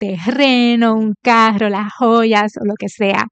terreno, un carro, las joyas o lo que sea.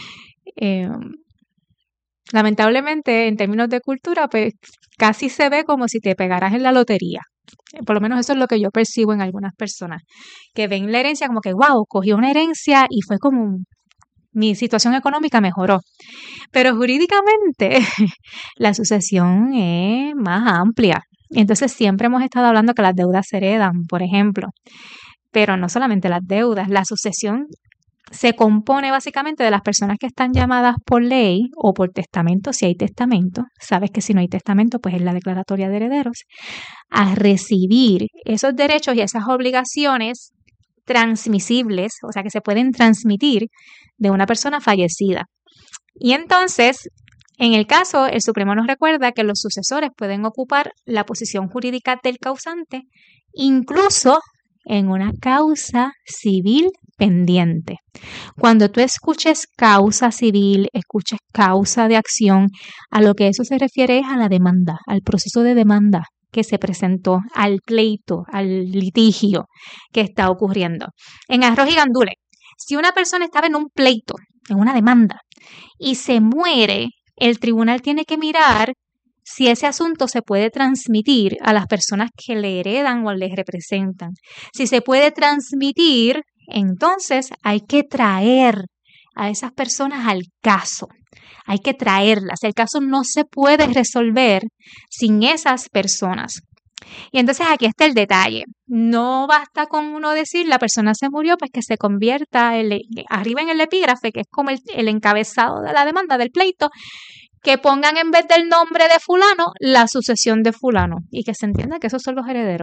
Lamentablemente, en términos de cultura, pues casi se ve como si te pegaras en la lotería. Por lo menos eso es lo que yo percibo en algunas personas, que ven la herencia como que, wow, cogió una herencia y fue como mi situación económica mejoró. Pero jurídicamente la sucesión es más amplia. Entonces siempre hemos estado hablando que las deudas se heredan, por ejemplo. Pero no solamente las deudas, la sucesión se compone básicamente de las personas que están llamadas por ley o por testamento, si hay testamento. Sabes que si no hay testamento, pues es la declaratoria de herederos, a recibir esos derechos y esas obligaciones transmisibles, o sea, que se pueden transmitir de una persona fallecida. Y entonces, en el caso, el Supremo nos recuerda que los sucesores pueden ocupar la posición jurídica del causante, incluso en una causa civil pendiente. Cuando tú escuches causa civil, escuches causa de acción, a lo que eso se refiere es a la demanda, al proceso de demanda que se presentó, al pleito, al litigio que está ocurriendo. En arroz y gandules, si una persona estaba en un pleito, en una demanda, y se muere, el tribunal tiene que mirar si ese asunto se puede transmitir a las personas que le heredan o les representan. Si se puede transmitir, entonces hay que traer a esas personas al caso. Hay que traerlas. El caso no se puede resolver sin esas personas. Y entonces aquí está el detalle. No basta con uno decir la persona se murió, pues que se convierta arriba en el epígrafe, que es como el encabezado de la demanda del pleito, que pongan en vez del nombre de fulano la sucesión de fulano y que se entienda que esos son los herederos.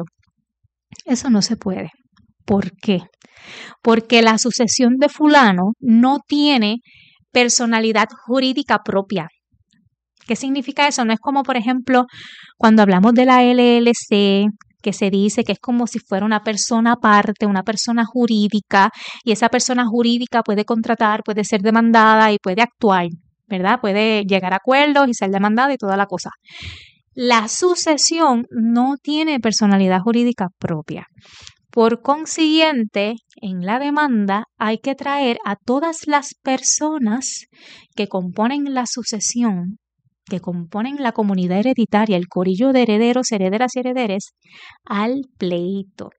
Eso no se puede. ¿Por qué? Porque la sucesión de fulano no tiene personalidad jurídica propia. ¿Qué significa eso? No es como, por ejemplo, cuando hablamos de la LLC, que se dice que es como si fuera una persona aparte, una persona jurídica, y esa persona jurídica puede contratar, puede ser demandada y puede actuar, ¿verdad? Puede llegar a acuerdos y ser demandada y toda la cosa. La sucesión no tiene personalidad jurídica propia. Por consiguiente, en la demanda hay que traer a todas las personas que componen la sucesión, que componen la comunidad hereditaria, el corillo de herederos, herederas y herederes, al pleito.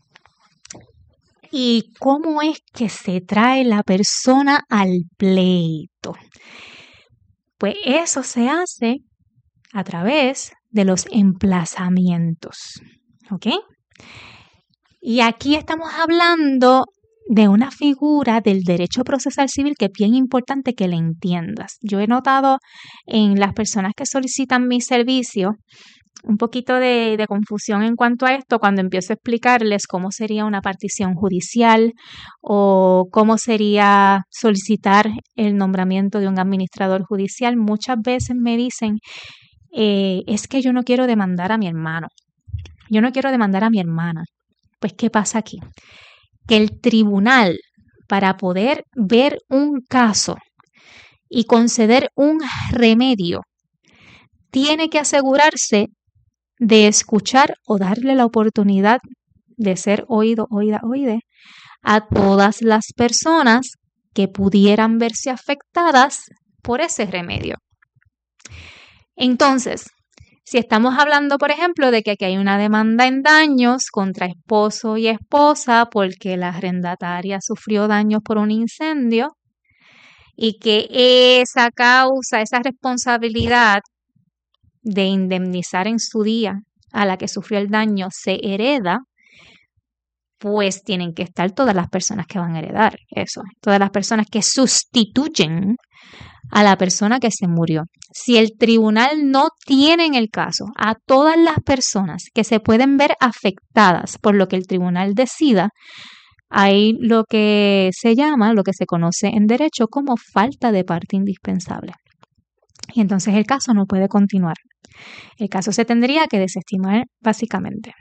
¿Y cómo es que se trae la persona al pleito? Pues eso se hace a través de los emplazamientos, ¿ok? Y aquí estamos hablando de una figura del derecho procesal civil que es bien importante que la entiendas. Yo he notado en las personas que solicitan mi servicio un poquito de confusión en cuanto a esto cuando empiezo a explicarles cómo sería una partición judicial o cómo sería solicitar el nombramiento de un administrador judicial. Muchas veces me dicen, es que yo no quiero demandar a mi hermano, yo no quiero demandar a mi hermana. Pues, ¿qué pasa aquí? Que el tribunal, para poder ver un caso y conceder un remedio, tiene que asegurarse de escuchar o darle la oportunidad de ser oído, oíde a todas las personas que pudieran verse afectadas por ese remedio. Entonces, si estamos hablando, por ejemplo, de que aquí hay una demanda en daños contra esposo y esposa porque la arrendataria sufrió daños por un incendio y que esa causa, esa responsabilidad de indemnizar en su día a la que sufrió el daño se hereda, pues tienen que estar todas las personas que van a heredar eso, todas las personas que sustituyen a la persona que se murió. Si el tribunal no tiene en el caso a todas las personas que se pueden ver afectadas por lo que el tribunal decida, hay lo que se llama, lo que se conoce en derecho como falta de parte indispensable. Y entonces el caso no puede continuar. El caso se tendría que desestimar básicamente.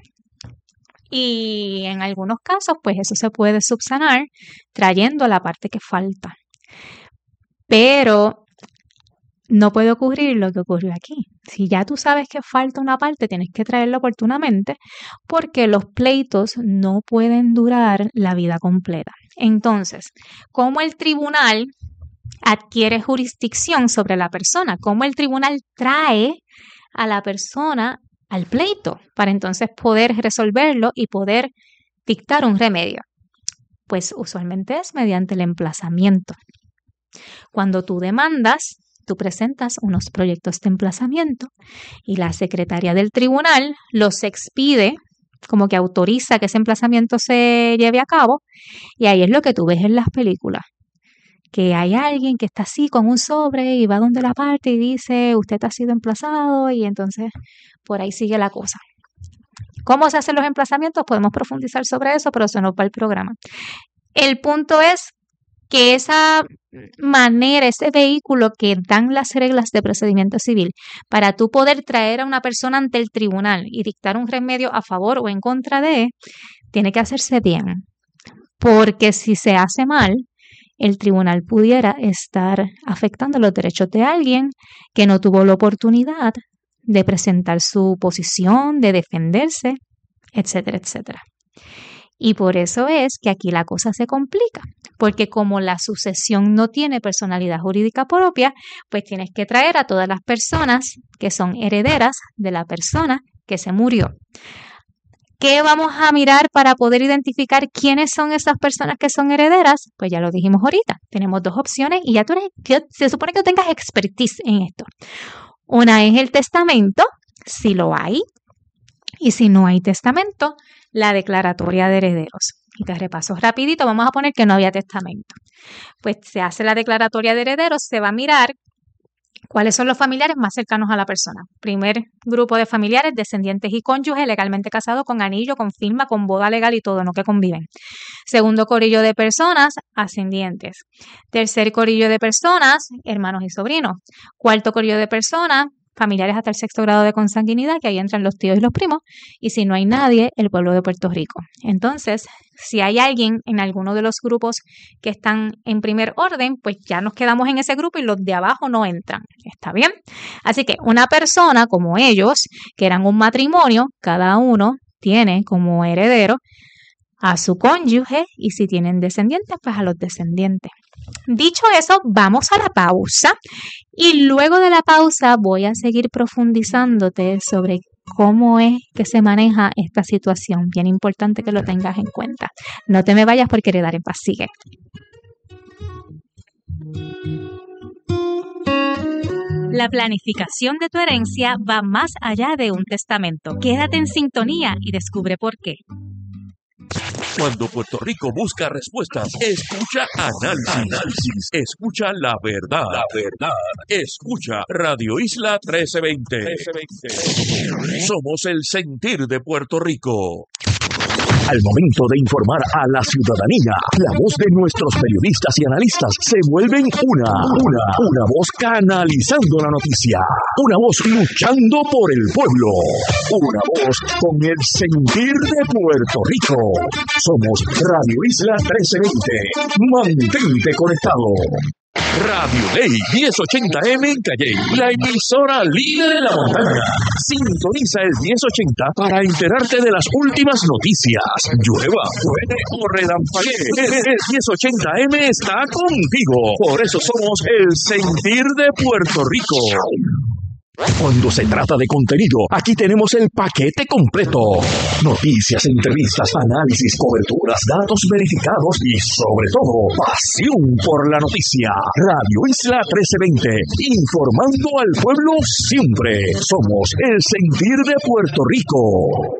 Y en algunos casos, pues eso se puede subsanar trayendo la parte que falta. Pero no puede ocurrir lo que ocurrió aquí. Si ya tú sabes que falta una parte, tienes que traerla oportunamente porque los pleitos no pueden durar la vida completa. Entonces, ¿cómo el tribunal adquiere jurisdicción sobre la persona? ¿Cómo el tribunal trae a la persona al pleito para entonces poder resolverlo y poder dictar un remedio? Pues usualmente es mediante el emplazamiento. Cuando tú demandas, tú presentas unos proyectos de emplazamiento y la secretaria del tribunal los expide, como que autoriza que ese emplazamiento se lleve a cabo, y ahí es lo que tú ves en las películas, que hay alguien que está así con un sobre y va donde la parte y dice, usted ha sido emplazado, y entonces por ahí sigue la cosa. ¿Cómo se hacen los emplazamientos? Podemos profundizar sobre eso, pero eso no va el programa. El punto es que esa manera, ese vehículo que dan las reglas de procedimiento civil para tú poder traer a una persona ante el tribunal y dictar un remedio a favor o en contra de, tiene que hacerse bien. Porque si se hace mal, el tribunal pudiera estar afectando los derechos de alguien que no tuvo la oportunidad de presentar su posición, de defenderse, etcétera, etcétera. Y por eso es que aquí la cosa se complica, porque como la sucesión no tiene personalidad jurídica propia, pues tienes que traer a todas las personas que son herederas de la persona que se murió. ¿Qué vamos a mirar para poder identificar quiénes son esas personas que son herederas? Pues ya lo dijimos ahorita, tenemos dos opciones y se supone que tú tengas expertise en esto. Una es el testamento, si lo hay, y si no hay testamento, la declaratoria de herederos. Y te repaso rapidito, vamos a poner que no había testamento. Pues se hace la declaratoria de herederos, se va a mirar cuáles son los familiares más cercanos a la persona. Primer grupo de familiares, descendientes y cónyuges legalmente casados con anillo, con firma, con boda legal y todo, no que conviven. Segundo corillo de personas, ascendientes. Tercer corillo de personas, hermanos y sobrinos. Cuarto corillo de personas, familiares hasta el sexto grado de consanguinidad, que ahí entran los tíos y los primos, y si no hay nadie, el pueblo de Puerto Rico. Entonces, si hay alguien en alguno de los grupos que están en primer orden, pues ya nos quedamos en ese grupo y los de abajo no entran. ¿Está bien? Así que una persona como ellos, que eran un matrimonio, cada uno tiene como heredero a su cónyuge y si tienen descendientes, pues a los descendientes. Dicho eso, vamos a la pausa y luego de la pausa voy a seguir profundizándote sobre cómo es que se maneja esta situación. Bien importante que lo tengas en cuenta. No te me vayas porque Heredar en Paz sigue. La planificación de tu herencia va más allá de un testamento. Quédate en sintonía y descubre por qué. Cuando Puerto Rico busca respuestas, escucha análisis, escucha la verdad, escucha Radio Isla 1320. Somos el sentir de Puerto Rico. Al momento de informar a la ciudadanía, la voz de nuestros periodistas y analistas se vuelven una voz canalizando la noticia, una voz luchando por el pueblo, una voz con el sentir de Puerto Rico. Somos Radio Isla 1320. Mantente conectado. Radio Ley 1080M en Calley, la emisora líder en la montaña. Sintoniza el 1080 para enterarte de las últimas noticias. Llueva, truene o relampaguee, el 1080M está contigo. Por eso somos el sentir de Puerto Rico. Cuando se trata de contenido, aquí tenemos el paquete completo. Noticias, entrevistas, análisis, coberturas, datos verificados y, sobre todo, pasión por la noticia. Radio Isla 1320, informando al pueblo siempre. Somos el sentir de Puerto Rico.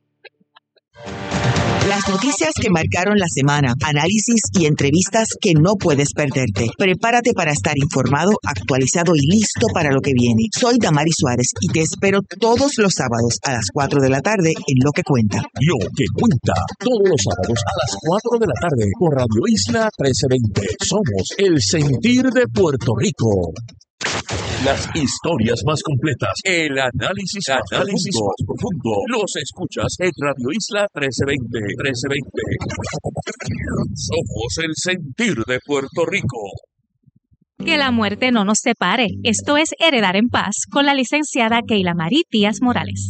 Las noticias que marcaron la semana, análisis y entrevistas que no puedes perderte. Prepárate para estar informado, actualizado y listo para lo que viene. Soy Damari Suárez y te espero todos los sábados a las 4 de la tarde en Lo que Cuenta. Lo que Cuenta, todos los sábados a las 4 de la tarde por Radio Isla 1320. Somos el sentir de Puerto Rico. Las historias más completas, el análisis más profundo, los escuchas en Radio Isla 1320. Somos el sentir de Puerto Rico. Que la muerte no nos separe. Esto es Heredar en Paz con la licenciada Keila Marie Díaz Morales.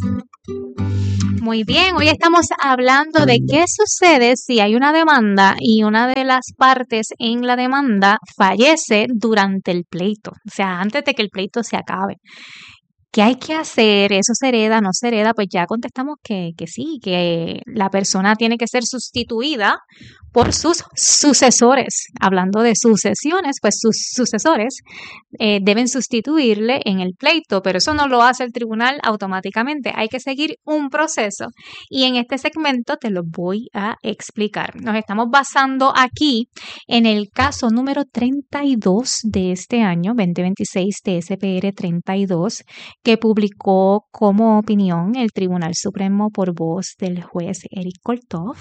Muy bien, hoy estamos hablando de qué sucede si hay una demanda y una de las partes en la demanda fallece durante el pleito, o sea, antes de que el pleito se acabe. ¿Qué hay que hacer? ¿Eso se hereda? ¿No se hereda? Pues ya contestamos que sí, que la persona tiene que ser sustituida por sus sucesores. Hablando de sucesiones, pues sus sucesores deben sustituirle en el pleito, pero eso no lo hace el tribunal automáticamente. Hay que seguir un proceso y en este segmento te lo voy a explicar. Nos estamos basando aquí en el caso número 32 de este año, 2026, TSPR 32, que publicó como opinión el Tribunal Supremo por voz del juez Eric Koltov,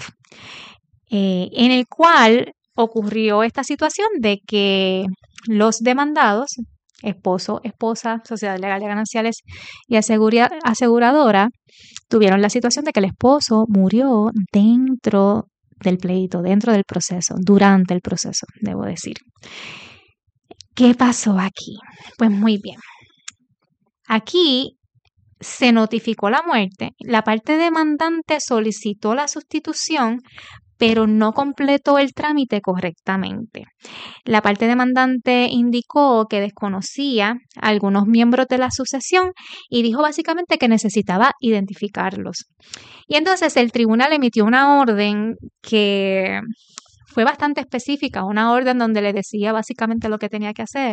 en el cual ocurrió esta situación de que los demandados, esposo, esposa, sociedad legal de gananciales y aseguradora, tuvieron la situación de que el esposo murió dentro del pleito, dentro del proceso, durante el proceso, debo decir. ¿Qué pasó aquí? Pues muy bien. Aquí se notificó la muerte, la parte demandante solicitó la sustitución, pero no completó el trámite correctamente. La parte demandante indicó que desconocía a algunos miembros de la sucesión y dijo básicamente que necesitaba identificarlos. Y entonces el tribunal emitió una orden que fue bastante específica, una orden donde le decía básicamente lo que tenía que hacer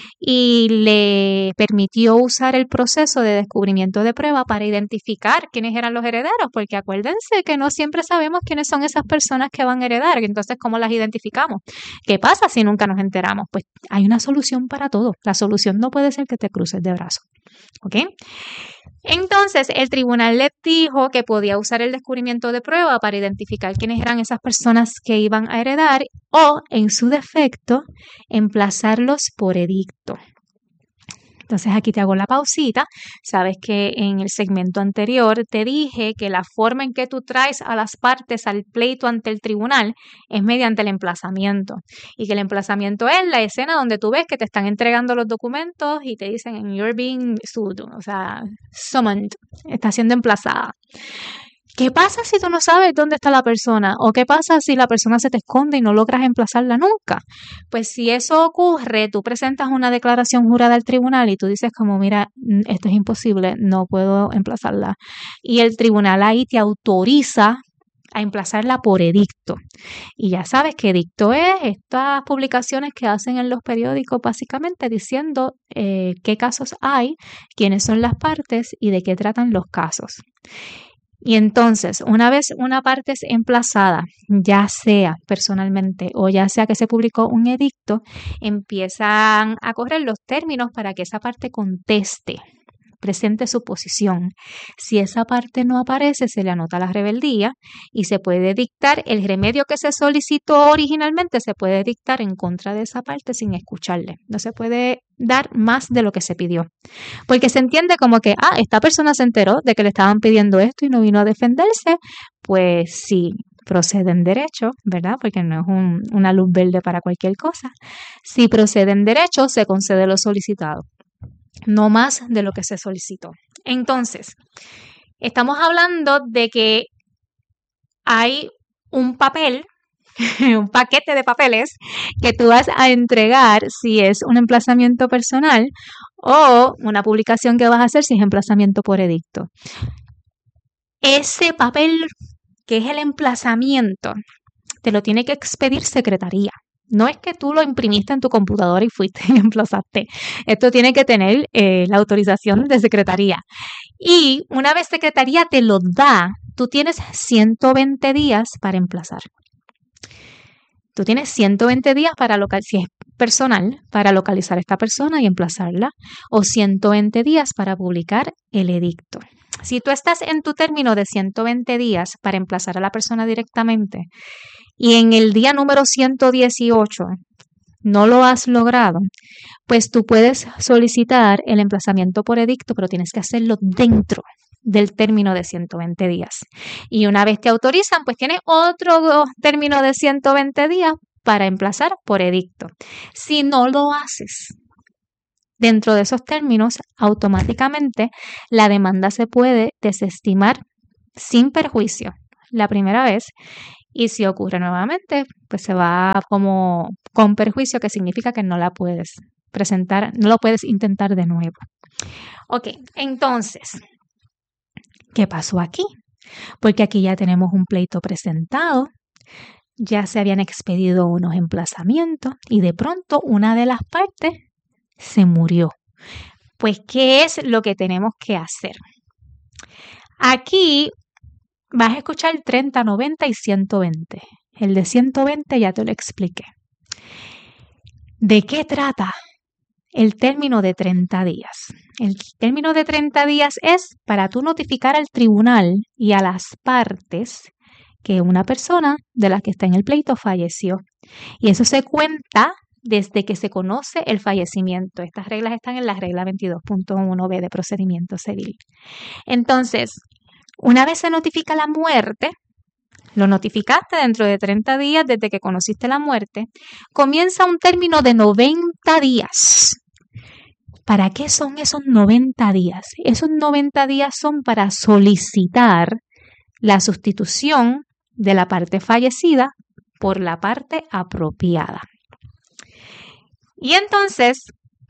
y le permitió usar el proceso de descubrimiento de prueba para identificar quiénes eran los herederos, porque acuérdense que no siempre sabemos quiénes son esas personas que van a heredar, entonces ¿cómo las identificamos? ¿Qué pasa si nunca nos enteramos? Pues hay una solución para todo, la solución no puede ser que te cruces de brazos, ¿ok? Entonces, el tribunal le dijo que podía usar el descubrimiento de prueba para identificar quiénes eran esas personas que iban a heredar o, en su defecto, emplazarlos por edicto. Entonces, aquí te hago la pausita. Sabes que en el segmento anterior te dije que la forma en que tú traes a las partes al pleito ante el tribunal es mediante el emplazamiento. Y que el emplazamiento es la escena donde tú ves que te están entregando los documentos y te dicen, you're being sued, o sea, summoned, está siendo emplazada. ¿Qué pasa si tú no sabes dónde está la persona? ¿O qué pasa si la persona se te esconde y no logras emplazarla nunca? Pues si eso ocurre, tú presentas una declaración jurada al tribunal y tú dices como, mira, esto es imposible, no puedo emplazarla. Y el tribunal ahí te autoriza a emplazarla por edicto. Y ya sabes que edicto es estas publicaciones que hacen en los periódicos básicamente diciendo qué casos hay, quiénes son las partes y de qué tratan los casos. Y entonces, una vez una parte es emplazada, ya sea personalmente o ya sea que se publicó un edicto, empiezan a correr los términos para que esa parte conteste, presente su posición. Si esa parte no aparece, se le anota la rebeldía y se puede dictar el remedio que se solicitó originalmente, se puede dictar en contra de esa parte sin escucharle. No se puede dar más de lo que se pidió. Porque se entiende como que, esta persona se enteró de que le estaban pidiendo esto y no vino a defenderse, pues sí, procede en derecho, ¿verdad? Porque no es una luz verde para cualquier cosa. Si procede en derecho, se concede lo solicitado. No más de lo que se solicitó. Entonces, estamos hablando de que hay un papel, un paquete de papeles que tú vas a entregar si es un emplazamiento personal o una publicación que vas a hacer si es emplazamiento por edicto. Ese papel que es el emplazamiento te lo tiene que expedir secretaría. No es que tú lo imprimiste en tu computadora y fuiste y emplazaste. Esto tiene que tener la autorización de secretaría. Y una vez secretaría te lo da, tú tienes 120 días para emplazar. Tú tienes 120 días para si es personal, para localizar a esta persona y emplazarla, o 120 días para publicar el edicto. Si tú estás en tu término de 120 días para emplazar a la persona directamente y en el día número 118 no lo has logrado, pues tú puedes solicitar el emplazamiento por edicto, pero tienes que hacerlo dentro del término de 120 días. Y una vez te autorizan, pues tienes otro término de 120 días para emplazar por edicto. Si no lo haces dentro de esos términos, automáticamente la demanda se puede desestimar sin perjuicio la primera vez, y si ocurre nuevamente, pues se va como con perjuicio, que significa que no la puedes presentar, no lo puedes intentar de nuevo. Ok, entonces, ¿qué pasó aquí? Porque aquí ya tenemos un pleito presentado, ya se habían expedido unos emplazamientos y de pronto una de las partes se murió. Pues, ¿qué es lo que tenemos que hacer? Aquí vas a escuchar 30, 90 y 120. El de 120 ya te lo expliqué. ¿De qué trata el término de 30 días? El término de 30 días es para tú notificar al tribunal y a las partes que una persona de la que está en el pleito falleció. Y eso se cuenta desde que se conoce el fallecimiento. Estas reglas están en la regla 22.1b de procedimiento civil. Entonces, una vez se notifica la muerte, lo notificaste dentro de 30 días desde que conociste la muerte, comienza un término de 90 días. ¿Para qué son esos 90 días? Esos 90 días son para solicitar la sustitución de la parte fallecida por la parte apropiada. Y entonces,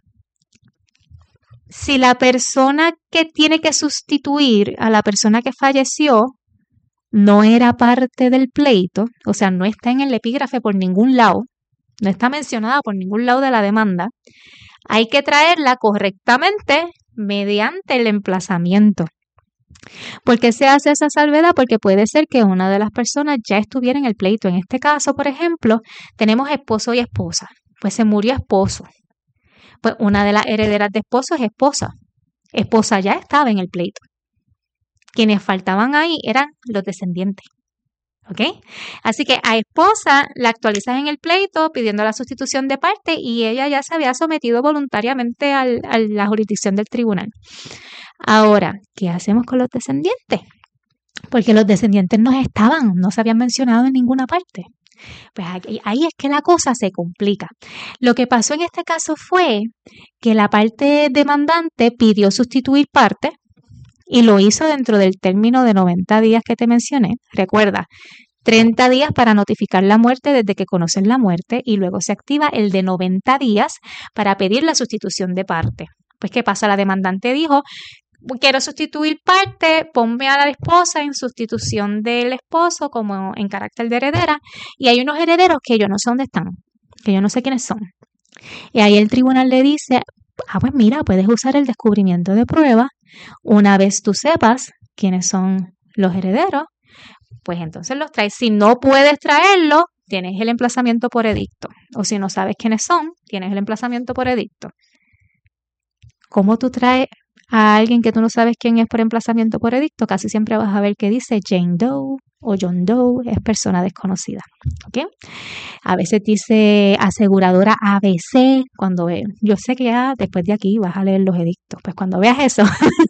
si la persona que tiene que sustituir a la persona que falleció no era parte del pleito, o sea, no está en el epígrafe por ningún lado, no está mencionada por ningún lado de la demanda, hay que traerla correctamente mediante el emplazamiento. ¿Por qué se hace esa salvedad? Porque puede ser que una de las personas ya estuviera en el pleito. En este caso, por ejemplo, tenemos esposo y esposa. Pues se murió esposo. Pues una de las herederas de esposo es esposa. Esposa ya estaba en el pleito. Quienes faltaban ahí eran los descendientes. ¿Ok? Así que a esposa la actualizas en el pleito pidiendo la sustitución de parte y ella ya se había sometido voluntariamente a la jurisdicción del tribunal. Ahora, ¿qué hacemos con los descendientes? Porque los descendientes no se habían mencionado en ninguna parte. Pues ahí es que la cosa se complica. Lo que pasó en este caso fue que la parte demandante pidió sustituir parte y lo hizo dentro del término de 90 días que te mencioné. Recuerda, 30 días para notificar la muerte desde que conoces la muerte y luego se activa el de 90 días para pedir la sustitución de parte. Pues, ¿qué pasa? La demandante dijo: quiero sustituir parte, ponme a la esposa en sustitución del esposo como en carácter de heredera, y hay unos herederos que yo no sé dónde están, que yo no sé quiénes son. Y ahí el tribunal le dice: pues mira, puedes usar el descubrimiento de prueba. Una vez tú sepas quiénes son los herederos, pues entonces los traes. Si no puedes traerlo, tienes el emplazamiento por edicto. O si no sabes quiénes son, tienes el emplazamiento por edicto. ¿Cómo tú traes a alguien que tú no sabes quién es por emplazamiento por edicto? Casi siempre vas a ver que dice Jane Doe o John Doe, es persona desconocida. ¿Okay? A veces dice aseguradora ABC. Yo sé que ya después de aquí vas a leer los edictos. Pues cuando veas eso,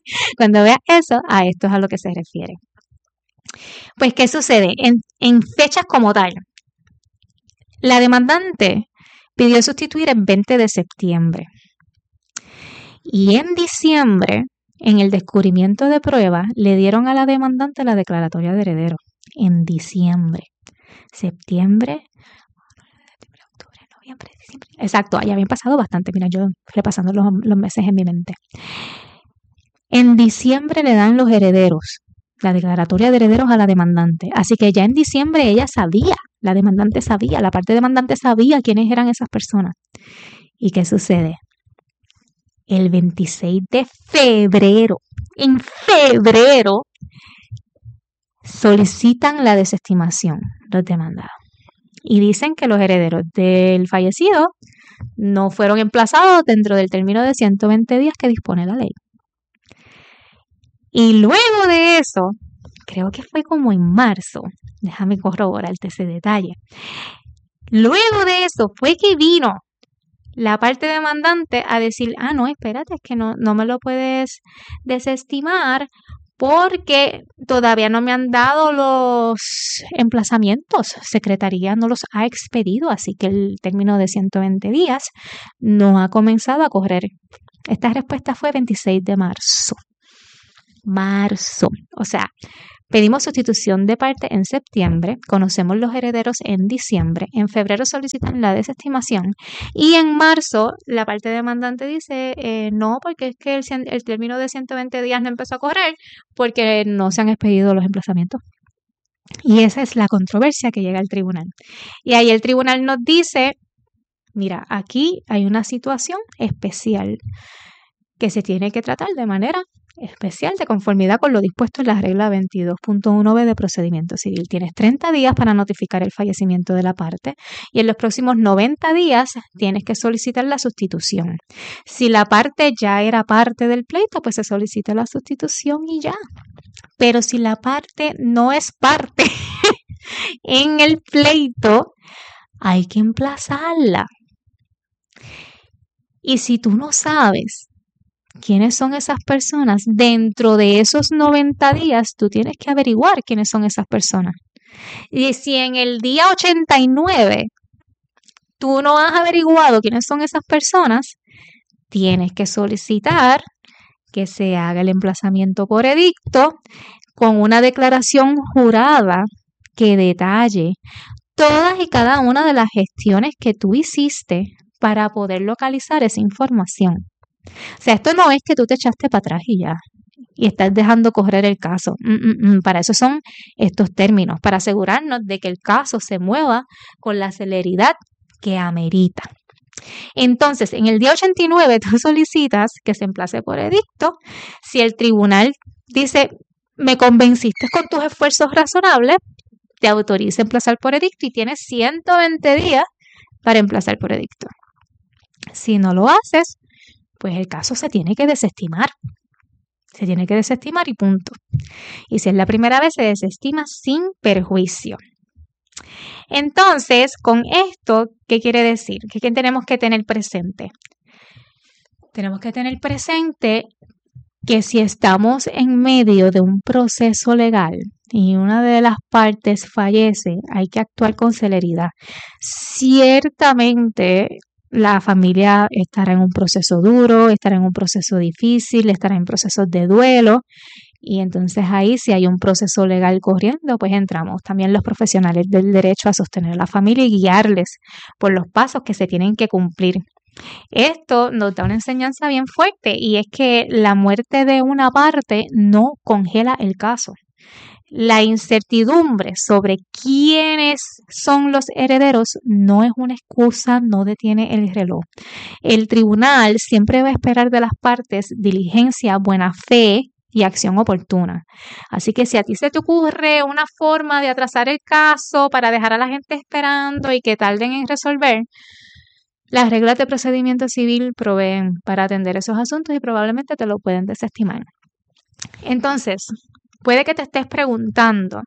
a esto es a lo que se refiere. Pues, ¿qué sucede? En fechas como tal, la demandante pidió sustituir el 20 de septiembre. Y en diciembre, en el descubrimiento de prueba, le dieron a la demandante la declaratoria de heredero. En diciembre, septiembre, octubre, noviembre, diciembre. Exacto, ya habían pasado bastante. Mira, yo repasando los meses en mi mente. En diciembre le dan los herederos, la declaratoria de herederos a la demandante. Así que ya en diciembre ella sabía, la demandante sabía, la parte demandante sabía quiénes eran esas personas. ¿Y qué sucede? El 26 de febrero, en febrero, solicitan la desestimación, los demandados. Y dicen que los herederos del fallecido no fueron emplazados dentro del término de 120 días que dispone la ley. Y luego de eso, creo que fue como en marzo, déjame corroborarte ese detalle. Luego de eso fue que vino la parte demandante a decir: no, espérate, es que no me lo puedes desestimar porque todavía no me han dado los emplazamientos. Secretaría no los ha expedido, así que el término de 120 días no ha comenzado a correr. Esta respuesta fue 26 de marzo. O sea, pedimos sustitución de parte en septiembre, conocemos los herederos en diciembre, en febrero solicitan la desestimación y en marzo la parte demandante dice no, porque es que el término de 120 días no empezó a correr porque no se han expedido los emplazamientos. Y esa es la controversia que llega al tribunal. Y ahí el tribunal nos dice, mira, aquí hay una situación especial que se tiene que tratar de manera especial de conformidad con lo dispuesto en la regla 22.1b de procedimiento civil. Tienes 30 días para notificar el fallecimiento de la parte y en los próximos 90 días tienes que solicitar la sustitución. Si la parte ya era parte del pleito, pues se solicita la sustitución y ya. Pero si la parte no es parte en el pleito, hay que emplazarla. Y si tú no sabes quiénes son esas personas, dentro de esos 90 días tú tienes que averiguar quiénes son esas personas. Y si en el día 89 tú no has averiguado quiénes son esas personas, tienes que solicitar que se haga el emplazamiento por edicto con una declaración jurada que detalle todas y cada una de las gestiones que tú hiciste para poder localizar esa información. O sea, esto no es que tú te echaste para atrás y ya, y estás dejando correr el caso. Para eso son estos términos, para asegurarnos de que el caso se mueva con la celeridad que amerita. Entonces, en el día 89 tú solicitas que se emplace por edicto. Si el tribunal dice, me convenciste con tus esfuerzos razonables, te autoriza a emplazar por edicto y tienes 120 días para emplazar por edicto. Si no lo haces, pues el caso se tiene que desestimar. Se tiene que desestimar y punto. Y si es la primera vez, se desestima sin perjuicio. Entonces, con esto, ¿qué quiere decir? ¿Qué tenemos que tener presente? Tenemos que tener presente que si estamos en medio de un proceso legal y una de las partes fallece, hay que actuar con celeridad. Ciertamente, la familia estará en un proceso duro, estará en un proceso difícil, estará en procesos de duelo y entonces ahí si hay un proceso legal corriendo, pues entramos también los profesionales del derecho a sostener a la familia y guiarles por los pasos que se tienen que cumplir. Esto nos da una enseñanza bien fuerte y es que la muerte de una parte no congela el caso. La incertidumbre sobre quiénes son los herederos no es una excusa, no detiene el reloj. El tribunal siempre va a esperar de las partes diligencia, buena fe y acción oportuna. Así que si a ti se te ocurre una forma de atrasar el caso para dejar a la gente esperando y que tarden en resolver, las reglas de procedimiento civil proveen para atender esos asuntos y probablemente te lo pueden desestimar. Entonces, puede que te estés preguntando,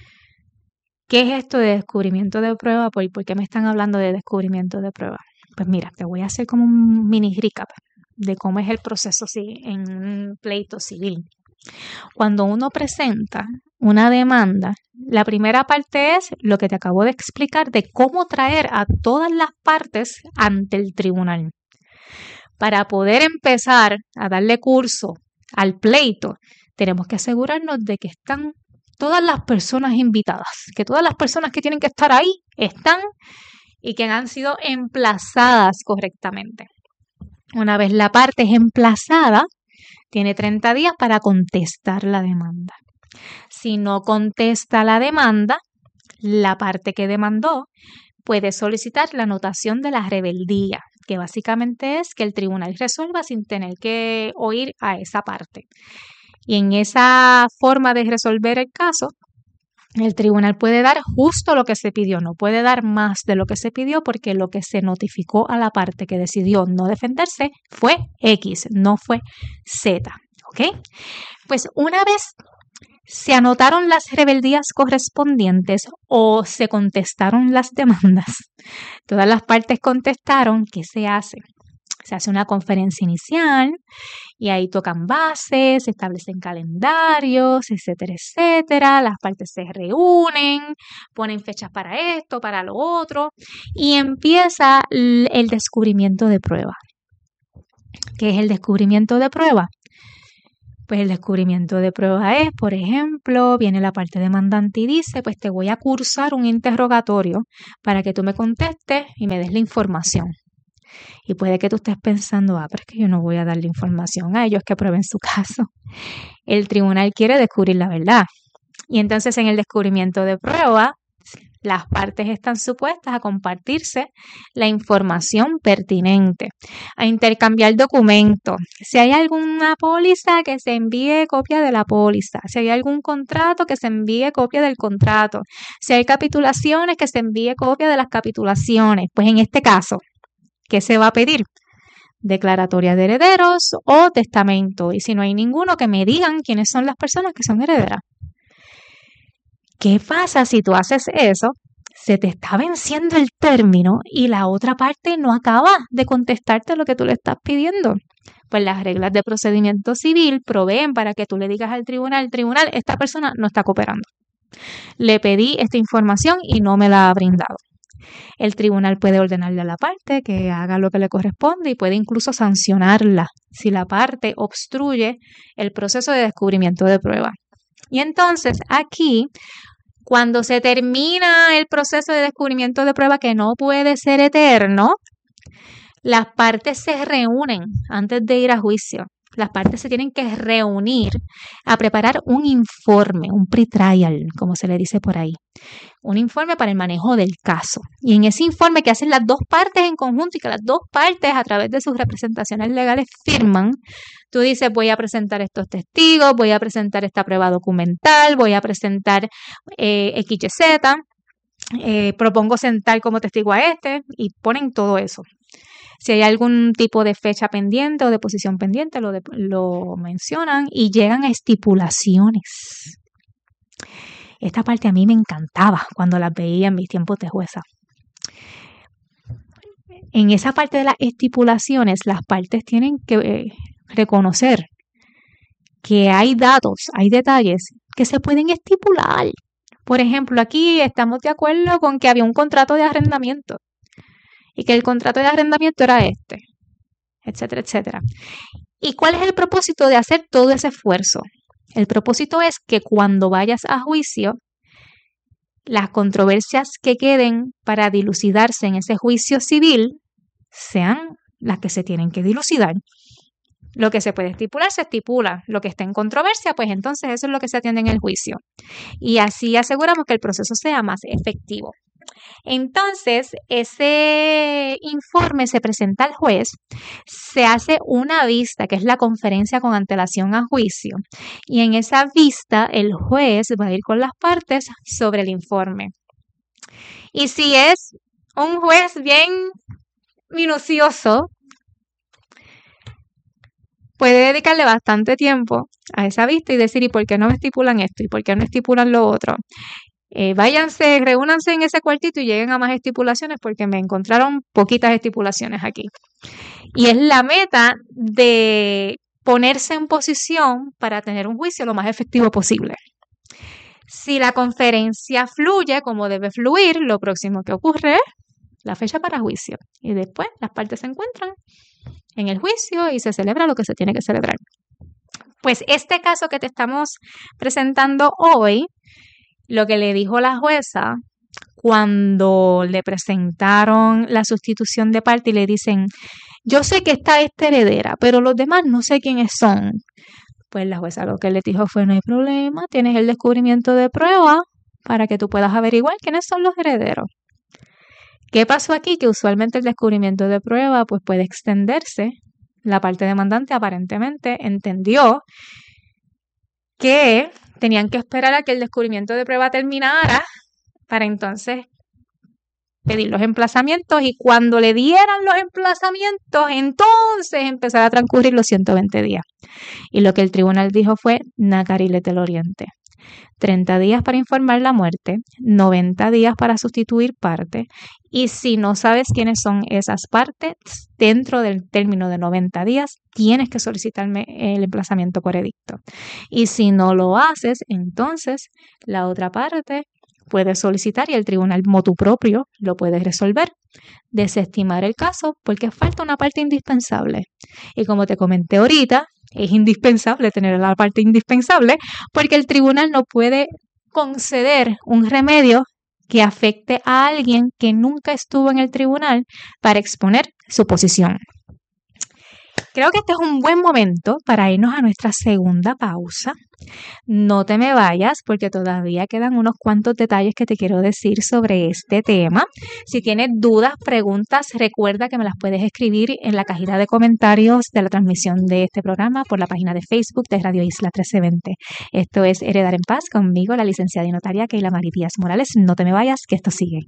¿qué es esto de descubrimiento de prueba? ¿Por qué me están hablando de descubrimiento de prueba? Pues mira, te voy a hacer como un mini recap de cómo es el proceso en un pleito civil. Cuando uno presenta una demanda, la primera parte es lo que te acabo de explicar de cómo traer a todas las partes ante el tribunal. Para poder empezar a darle curso al pleito, tenemos que asegurarnos de que están todas las personas invitadas, que todas las personas que tienen que estar ahí están y que han sido emplazadas correctamente. Una vez la parte es emplazada, tiene 30 días para contestar la demanda. Si no contesta la demanda, la parte que demandó puede solicitar la anotación de la rebeldía, que básicamente es que el tribunal resuelva sin tener que oír a esa parte. Y en esa forma de resolver el caso, el tribunal puede dar justo lo que se pidió, no puede dar más de lo que se pidió porque lo que se notificó a la parte que decidió no defenderse fue X, no fue Z. ¿Ok? Pues una vez se anotaron las rebeldías correspondientes o se contestaron las demandas, todas las partes contestaron, ¿qué se hace? Se hace una conferencia inicial y ahí tocan bases, se establecen calendarios, etcétera, etcétera. Las partes se reúnen, ponen fechas para esto, para lo otro y empieza el descubrimiento de prueba. ¿Qué es el descubrimiento de prueba? Pues el descubrimiento de prueba es, por ejemplo, viene la parte demandante y dice, pues te voy a cursar un interrogatorio para que tú me contestes y me des la información. Y puede que tú estés pensando, pero es que yo no voy a darle información a ellos que prueben su caso. El tribunal quiere descubrir la verdad. Y entonces en el descubrimiento de prueba, las partes están supuestas a compartirse la información pertinente, a intercambiar documentos. Si hay alguna póliza, que se envíe copia de la póliza. Si hay algún contrato, que se envíe copia del contrato. Si hay capitulaciones, que se envíe copia de las capitulaciones. Pues en este caso, ¿qué se va a pedir? Declaratoria de herederos o testamento. Y si no hay ninguno, que me digan quiénes son las personas que son herederas. ¿Qué pasa si tú haces eso? Se te está venciendo el término y la otra parte no acaba de contestarte lo que tú le estás pidiendo. Pues las reglas de procedimiento civil proveen para que tú le digas al tribunal, esta persona no está cooperando. Le pedí esta información y no me la ha brindado. El tribunal puede ordenarle a la parte que haga lo que le corresponde y puede incluso sancionarla si la parte obstruye el proceso de descubrimiento de prueba. Y entonces aquí, cuando se termina el proceso de descubrimiento de prueba, que no puede ser eterno, las partes se reúnen antes de ir a juicio. Las partes se tienen que reunir a preparar un informe, un pretrial, como se le dice por ahí. Un informe para el manejo del caso. Y en ese informe que hacen las dos partes en conjunto y que las dos partes a través de sus representaciones legales firman, tú dices, voy a presentar estos testigos, voy a presentar esta prueba documental, voy a presentar XYZ, propongo sentar como testigo a este y ponen todo eso. Si hay algún tipo de fecha pendiente o de posición pendiente, lo mencionan y llegan a estipulaciones. Esta parte a mí me encantaba cuando las veía en mis tiempos de jueza. En esa parte de las estipulaciones, las partes tienen que reconocer que hay datos, hay detalles que se pueden estipular. Por ejemplo, aquí estamos de acuerdo con que había un contrato de arrendamiento y que el contrato de arrendamiento era este, etcétera, etcétera. ¿Y cuál es el propósito de hacer todo ese esfuerzo? El propósito es que cuando vayas a juicio, las controversias que queden para dilucidarse en ese juicio civil sean las que se tienen que dilucidar. Lo que se puede estipular, se estipula. Lo que está en controversia, pues entonces eso es lo que se atiende en el juicio. Y así aseguramos que el proceso sea más efectivo. Entonces, ese informe se presenta al juez, se hace una vista, que es la conferencia con antelación a juicio, y en esa vista el juez va a ir con las partes sobre el informe. Y si es un juez bien minucioso, puede dedicarle bastante tiempo a esa vista y decir, ¿y por qué no me estipulan esto? ¿Y por qué no estipulan lo otro? Váyanse, reúnanse en ese cuartito y lleguen a más estipulaciones porque me encontraron poquitas estipulaciones aquí. Y es la meta de ponerse en posición para tener un juicio lo más efectivo posible. Si la conferencia fluye como debe fluir, lo próximo que ocurre es la fecha para juicio. Y después las partes se encuentran en el juicio y se celebra lo que se tiene que celebrar. Pues este caso que te estamos presentando hoy, lo que le dijo la jueza cuando le presentaron la sustitución de parte y le dicen, yo sé que está esta heredera, pero los demás no sé quiénes son. Pues la jueza lo que le dijo fue, no hay problema, tienes el descubrimiento de prueba para que tú puedas averiguar quiénes son los herederos. ¿Qué pasó aquí? Que usualmente el descubrimiento de prueba pues puede extenderse. La parte demandante aparentemente entendió que tenían que esperar a que el descubrimiento de prueba terminara para entonces pedir los emplazamientos y cuando le dieran los emplazamientos, entonces empezar a transcurrir los 120 días. Y lo que el tribunal dijo fue Nacarile del Oriente. 30 días para informar la muerte, 90 días para sustituir parte, y si no sabes quiénes son esas partes, dentro del término de 90 días tienes que solicitarme el emplazamiento por edicto. Y si no lo haces, entonces la otra parte puedes solicitar y el tribunal motu propio lo puede resolver, desestimar el caso porque falta una parte indispensable. Y como te comenté ahorita, es indispensable tener la parte indispensable porque el tribunal no puede conceder un remedio que afecte a alguien que nunca estuvo en el tribunal para exponer su posición. Creo que este es un buen momento para irnos a nuestra segunda pausa. No te me vayas porque todavía quedan unos cuantos detalles que te quiero decir sobre este tema. Si tienes dudas, preguntas, recuerda que me las puedes escribir en la cajita de comentarios de la transmisión de este programa por la página de Facebook de Radio Isla 1320. Esto es Heredar en Paz conmigo, la licenciada y notaria Keila Marí Díaz Morales. No te me vayas, que esto sigue.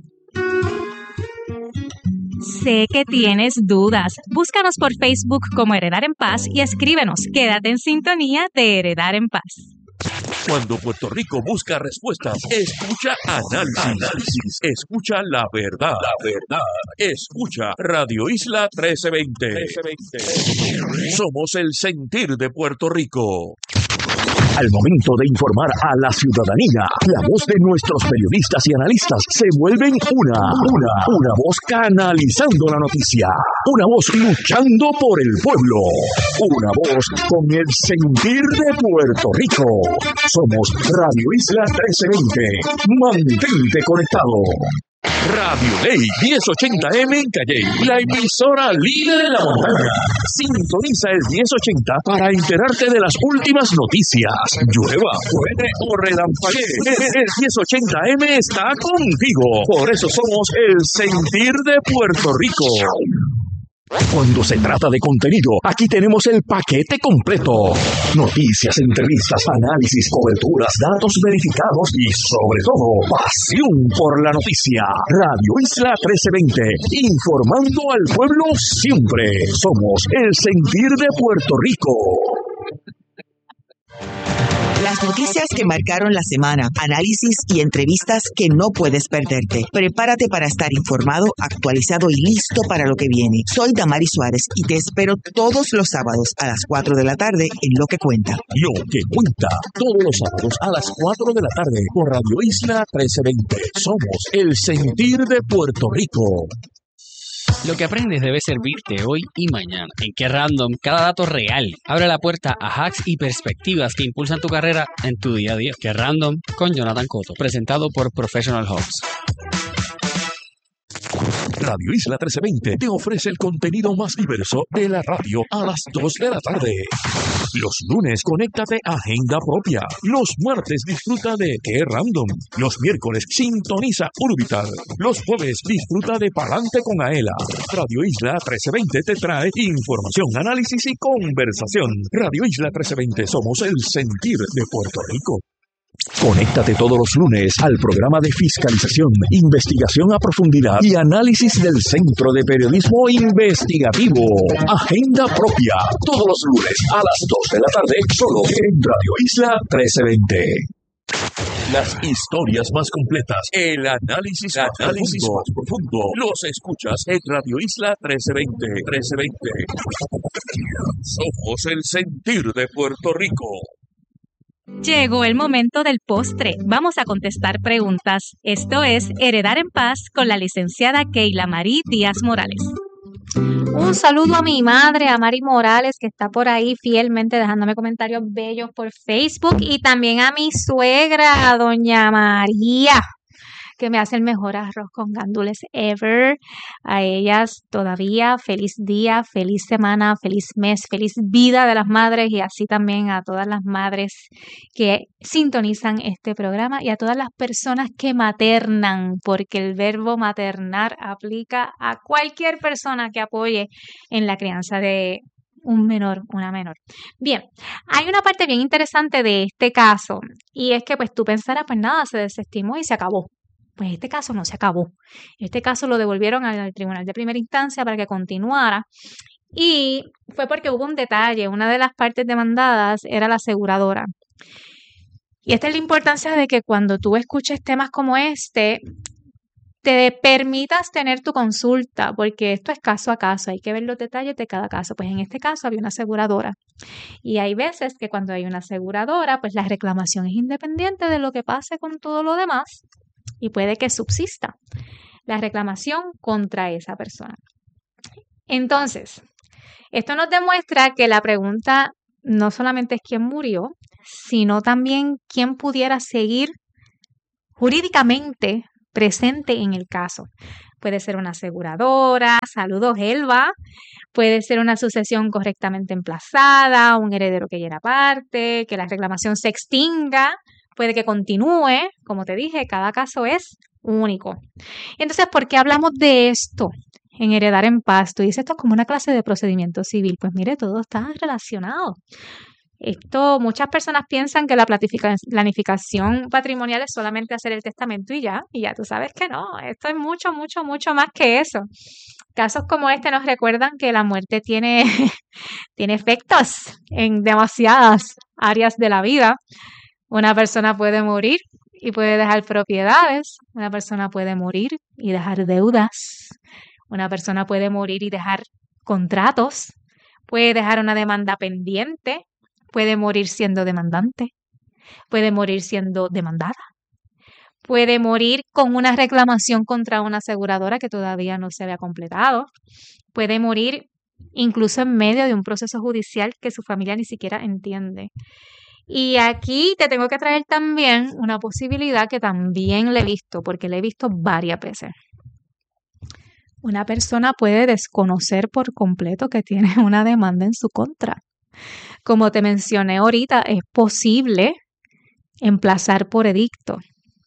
Sé que tienes dudas. Búscanos por Facebook como Heredar en Paz y escríbenos. Quédate en sintonía de Heredar en Paz. Cuando Puerto Rico busca respuestas, escucha análisis, escucha la verdad, escucha Radio Isla 1320. Somos el sentir de Puerto Rico. Al momento de informar a la ciudadanía, la voz de nuestros periodistas y analistas se vuelven una voz canalizando la noticia, una voz luchando por el pueblo, una voz con el sentir de Puerto Rico. Somos Radio Isla 1320. Mantente conectado. Radio Ley 1080M en Calley, la emisora líder en la montaña. Sintoniza el 1080 para enterarte de las últimas noticias. Llueva, truene o relampaguee, el 1080M está contigo. Por eso somos el sentir de Puerto Rico. Cuando se trata de contenido, aquí tenemos el paquete completo. Noticias, entrevistas, análisis, coberturas, datos verificados y, sobre todo, pasión por la noticia. Radio Isla 1320, informando al pueblo siempre. Somos el sentir de Puerto Rico. Las noticias que marcaron la semana, análisis y entrevistas que no puedes perderte. Prepárate para estar informado, actualizado y listo para lo que viene. Soy Damari Suárez y te espero todos los sábados a las 4 de la tarde en Lo que Cuenta. Lo que cuenta, todos los sábados a las 4 de la tarde por Radio Isla 1320. Somos el sentir de Puerto Rico. Lo que aprendes debe servirte hoy y mañana. En Qué Random, cada dato real abre la puerta a hacks y perspectivas que impulsan tu carrera en tu día a día. Qué Random con Jonathan Cotto, presentado por Professional Hubs. Radio Isla 1320 te ofrece el contenido más diverso de la radio a las 2 de la tarde. Los lunes, conéctate a Agenda Propia. Los martes, disfruta de Qué Random. Los miércoles, sintoniza Urbital. Los jueves, disfruta de Palante con Aela. Radio Isla 1320 te trae información, análisis y conversación. Radio Isla 1320, somos el sentir de Puerto Rico. Conéctate todos los lunes al programa de fiscalización, investigación a profundidad y análisis del Centro de Periodismo Investigativo. Agenda Propia, todos los lunes a las 2 de la tarde, solo en Radio Isla 1320. Las historias más completas, el análisis más profundo, los escuchas en Radio Isla 1320. Somos el sentir de Puerto Rico. Llegó el momento del postre. Vamos a contestar preguntas. Esto es Heredar en Paz con la licenciada Keila Marí Díaz Morales. Un saludo a mi madre, a Mari Morales, que está por ahí fielmente dejándome comentarios bellos por Facebook, y también a mi suegra, doña María, que me hace el mejor arroz con gandules ever. A ellas todavía feliz día, feliz semana, feliz mes, feliz vida de las madres, y así también a todas las madres que sintonizan este programa y a todas las personas que maternan, porque el verbo maternar aplica a cualquier persona que apoye en la crianza de un menor, una menor. Bien, hay una parte bien interesante de este caso, y es que pues tú pensarás, pues nada, se desestimó y se acabó. Pues este caso no se acabó. Este caso lo devolvieron al tribunal de primera instancia para que continuara. Y fue porque hubo un detalle. Una de las partes demandadas era la aseguradora. Y esta es la importancia de que cuando tú escuches temas como este, te permitas tener tu consulta, porque esto es caso a caso, hay que ver los detalles de cada caso. Pues en este caso había una aseguradora y hay veces que cuando hay una aseguradora, pues la reclamación es independiente de lo que pase con todo lo demás y puede que subsista la reclamación contra esa persona. Entonces, esto nos demuestra que la pregunta no solamente es quién murió, sino también quién pudiera seguir jurídicamente presente en el caso. Puede ser una aseguradora, saludos Elba, puede ser una sucesión correctamente emplazada, un heredero que llena parte, que la reclamación se extinga, puede que continúe, como te dije, cada caso es único. Entonces, ¿por qué hablamos de esto en Heredar en Paz? Tú dices, esto es como una clase de procedimiento civil. Pues mire, todo está relacionado. Muchas personas piensan que la planificación patrimonial es solamente hacer el testamento y ya tú sabes que no, esto es mucho, mucho, mucho más que eso. Casos como este nos recuerdan que la muerte tiene efectos en demasiadas áreas de la vida. Una persona puede morir y puede dejar propiedades, una persona puede morir y dejar deudas, una persona puede morir y dejar contratos, puede dejar una demanda pendiente, puede morir siendo demandante, puede morir siendo demandada, puede morir con una reclamación contra una aseguradora que todavía no se había completado, puede morir incluso en medio de un proceso judicial que su familia ni siquiera entiende. Y aquí te tengo que traer también una posibilidad que también le he visto, porque le he visto varias veces. Una persona puede desconocer por completo que tiene una demanda en su contra. Como te mencioné ahorita, es posible emplazar por edicto.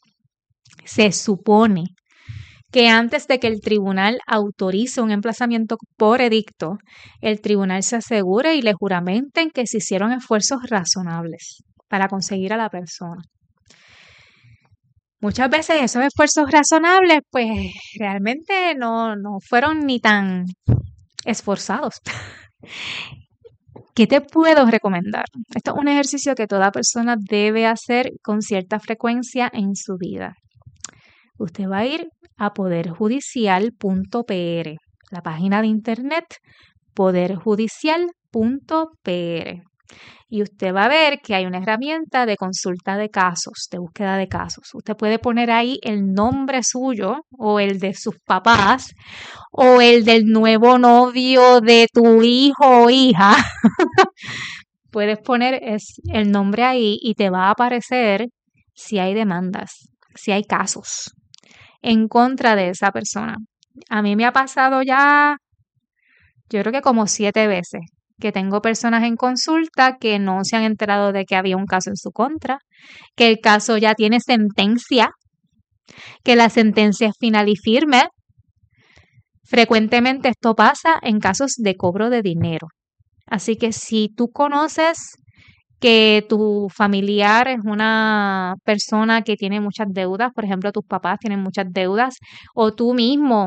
Se supone que antes de que el tribunal autorice un emplazamiento por edicto, el tribunal se asegure y le juramenten que se hicieron esfuerzos razonables para conseguir a la persona. Muchas veces esos esfuerzos razonables, pues realmente no fueron ni tan esforzados. ¿Qué te puedo recomendar? Esto es un ejercicio que toda persona debe hacer con cierta frecuencia en su vida. Usted va a ir a poderjudicial.pr, la página de internet poderjudicial.pr. Y usted va a ver que hay una herramienta de consulta de casos, de búsqueda de casos. Usted puede poner ahí el nombre suyo o el de sus papás o el del nuevo novio de tu hijo o hija. Puedes poner el nombre ahí y te va a aparecer si hay demandas, si hay casos en contra de esa persona. A mí me ha pasado ya, yo creo que como 7 veces, que tengo personas en consulta que no se han enterado de que había un caso en su contra, que el caso ya tiene sentencia, que la sentencia es final y firme. Frecuentemente esto pasa en casos de cobro de dinero. Así que si tú conoces que tu familiar es una persona que tiene muchas deudas, por ejemplo, tus papás tienen muchas deudas, o tú mismo,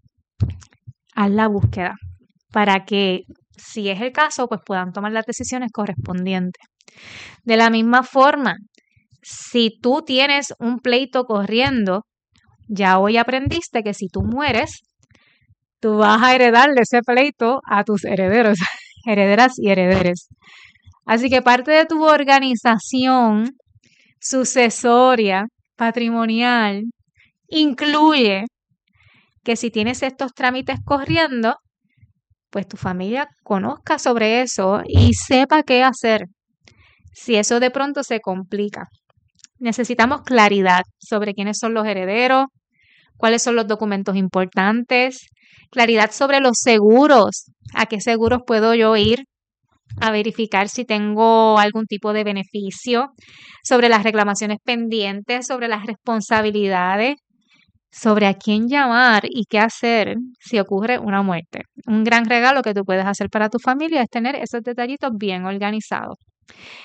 haz la búsqueda para que, si es el caso, pues puedan tomar las decisiones correspondientes. De la misma forma, si tú tienes un pleito corriendo, ya hoy aprendiste que si tú mueres, tú vas a heredarle ese pleito a tus herederos, herederas y herederes. Así que parte de tu organización sucesoria, patrimonial, incluye que si tienes estos trámites corriendo, pues tu familia conozca sobre eso y sepa qué hacer si eso de pronto se complica. Necesitamos claridad sobre quiénes son los herederos, cuáles son los documentos importantes, claridad sobre los seguros, a qué seguros puedo yo ir a verificar si tengo algún tipo de beneficio, sobre las reclamaciones pendientes, sobre las responsabilidades, sobre a quién llamar y qué hacer si ocurre una muerte. Un gran regalo que tú puedes hacer para tu familia es tener esos detallitos bien organizados.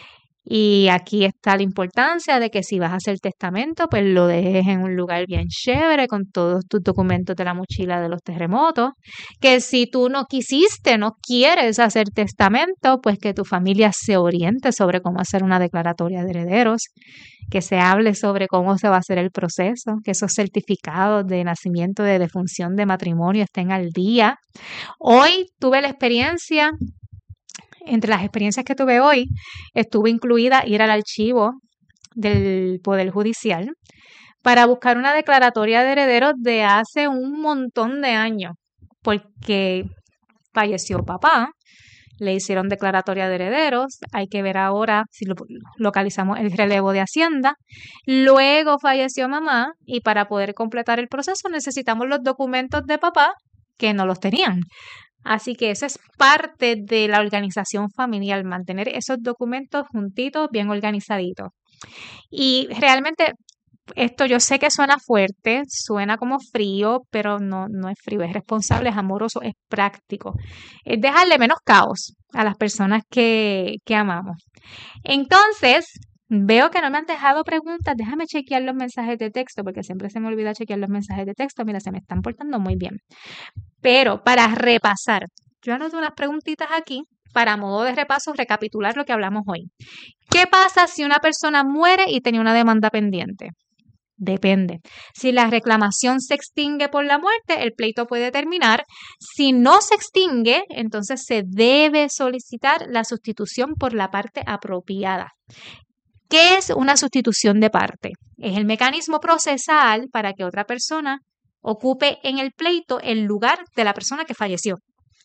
Y aquí está la importancia de que si vas a hacer testamento, pues lo dejes en un lugar bien chévere con todos tus documentos de la mochila de los terremotos. Que si tú no quieres hacer testamento, pues que tu familia se oriente sobre cómo hacer una declaratoria de herederos, que se hable sobre cómo se va a hacer el proceso, que esos certificados de nacimiento, de defunción, de matrimonio estén al día. Hoy tuve la experiencia. Entre las experiencias que tuve hoy, estuvo incluida ir al archivo del Poder Judicial para buscar una declaratoria de herederos de hace un montón de años, porque falleció papá, le hicieron declaratoria de herederos, hay que ver ahora si localizamos el relevo de Hacienda, luego falleció mamá y para poder completar el proceso necesitamos los documentos de papá que no los tenían. Así que eso es parte de la organización familiar, mantener esos documentos juntitos, bien organizaditos. Y realmente esto yo sé que suena fuerte, suena como frío, pero no es frío, es responsable, es amoroso, es práctico. Es dejarle menos caos a las personas que amamos. Entonces, veo que no me han dejado preguntas. Déjame chequear los mensajes de texto, porque siempre se me olvida chequear los mensajes de texto. Mira, se me están portando muy bien. Pero para repasar, yo anoté unas preguntitas aquí para modo de repaso, recapitular lo que hablamos hoy. ¿Qué pasa si una persona muere y tenía una demanda pendiente? Depende. Si la reclamación se extingue por la muerte, el pleito puede terminar. Si no se extingue, entonces se debe solicitar la sustitución por la parte apropiada. ¿Qué es una sustitución de parte? Es el mecanismo procesal para que otra persona ocupe en el pleito el lugar de la persona que falleció.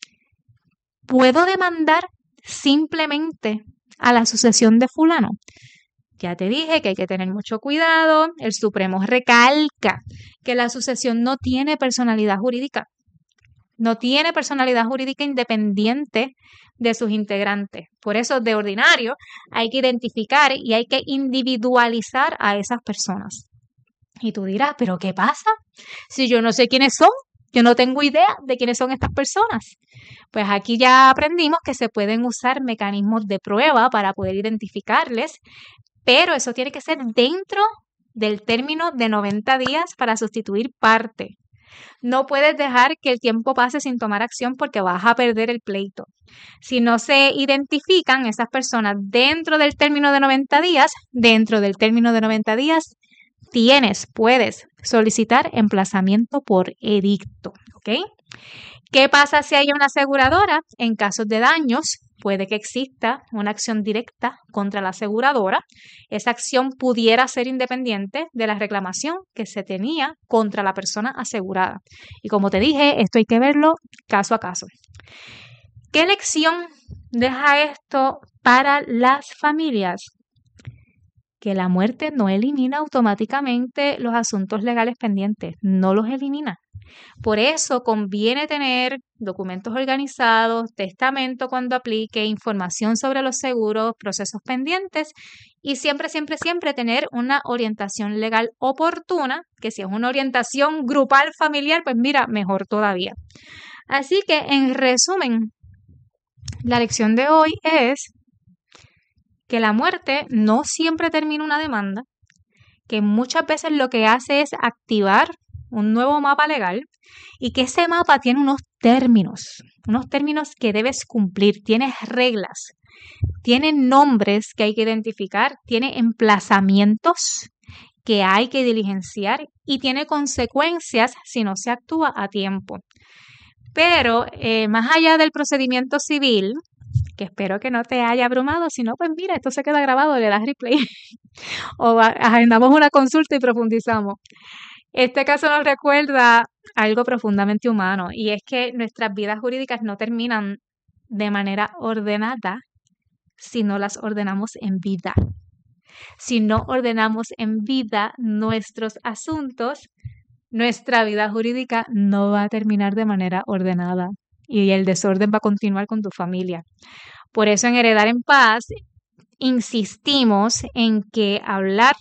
¿Puedo demandar simplemente a la sucesión de fulano? Ya te dije que hay que tener mucho cuidado. El Supremo recalca que la sucesión no tiene personalidad jurídica. No tiene personalidad jurídica independiente de sus integrantes. Por eso, de ordinario, hay que identificar y hay que individualizar a esas personas. Y tú dirás, ¿pero qué pasa? Si yo no sé quiénes son, yo no tengo idea de quiénes son estas personas. Pues aquí ya aprendimos que se pueden usar mecanismos de prueba para poder identificarles, pero eso tiene que ser dentro del término de 90 días para sustituir parte. No puedes dejar que el tiempo pase sin tomar acción porque vas a perder el pleito. Si no se identifican esas personas dentro del término de 90 días, puedes solicitar emplazamiento por edicto, ¿ok? ¿Qué pasa si hay una aseguradora? En casos de daños, puede que exista una acción directa contra la aseguradora. Esa acción pudiera ser independiente de la reclamación que se tenía contra la persona asegurada. Y como te dije, esto hay que verlo caso a caso. ¿Qué lección deja esto para las familias? Que la muerte no elimina automáticamente los asuntos legales pendientes, no los elimina. Por eso conviene tener documentos organizados, testamento cuando aplique, información sobre los seguros, procesos pendientes y siempre tener una orientación legal oportuna, que si es una orientación grupal familiar, pues mira, mejor todavía. Así que en resumen, la lección de hoy es que la muerte no siempre termina una demanda, que muchas veces lo que hace es activar un nuevo mapa legal y que ese mapa tiene unos términos que debes cumplir, tiene reglas, tiene nombres que hay que identificar, tiene emplazamientos que hay que diligenciar y tiene consecuencias si no se actúa a tiempo. Pero más allá del procedimiento civil, que espero que no te haya abrumado, si no, pues mira, esto se queda grabado, le das replay o agendamos una consulta y profundizamos. Este caso nos recuerda algo profundamente humano y es que nuestras vidas jurídicas no terminan de manera ordenada si no las ordenamos en vida. Si no ordenamos en vida nuestros asuntos, nuestra vida jurídica no va a terminar de manera ordenada y el desorden va a continuar con tu familia. Por eso en Heredar en Paz insistimos en que hablar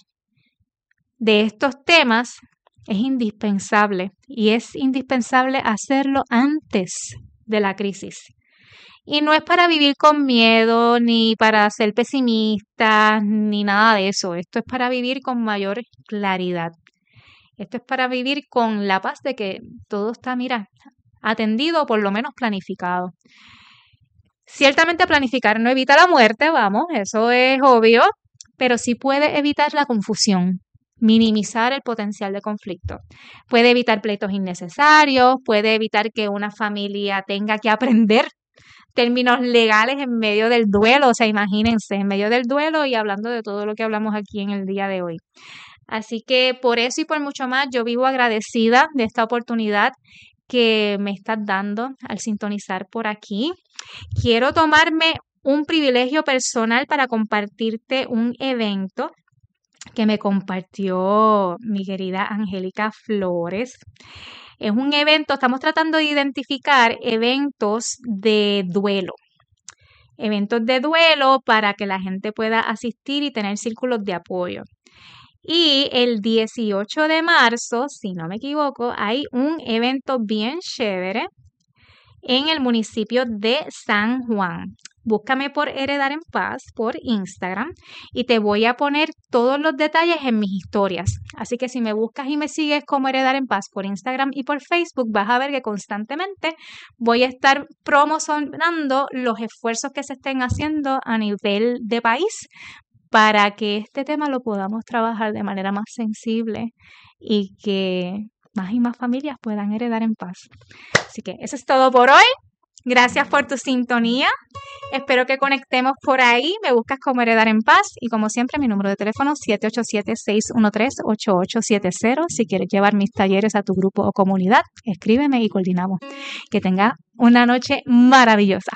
de estos temas es indispensable y es indispensable hacerlo antes de la crisis. Y no es para vivir con miedo, ni para ser pesimistas, ni nada de eso. Esto es para vivir con mayor claridad. Esto es para vivir con la paz de que todo está, mira, atendido o por lo menos planificado. Ciertamente planificar no evita la muerte, vamos, eso es obvio, pero sí puede evitar la confusión, minimizar el potencial de conflicto. Puede evitar pleitos innecesarios, puede evitar que una familia tenga que aprender términos legales en medio del duelo, o sea, imagínense, en medio del duelo y hablando de todo lo que hablamos aquí en el día de hoy. Así que por eso y por mucho más, yo vivo agradecida de esta oportunidad que me estás dando al sintonizar por aquí. Quiero tomarme un privilegio personal para compartirte un evento que me compartió mi querida Angélica Flores. Es un evento, estamos tratando de identificar eventos de duelo. Eventos de duelo para que la gente pueda asistir y tener círculos de apoyo. Y el 18 de marzo, si no me equivoco, hay un evento bien chévere en el municipio de San Juan. Búscame por Heredar en Paz por Instagram y te voy a poner todos los detalles en mis historias. Así que si me buscas y me sigues como Heredar en Paz por Instagram y por Facebook, vas a ver que constantemente voy a estar promocionando los esfuerzos que se estén haciendo a nivel de país para que este tema lo podamos trabajar de manera más sensible y que más y más familias puedan heredar en paz. Así que eso es todo por hoy. Gracias por tu sintonía. Espero que conectemos por ahí. Me buscas como Heredar en Paz y como siempre mi número de teléfono 787-613-8870. Si quieres llevar mis talleres a tu grupo o comunidad, escríbeme y coordinamos. Que tengas una noche maravillosa.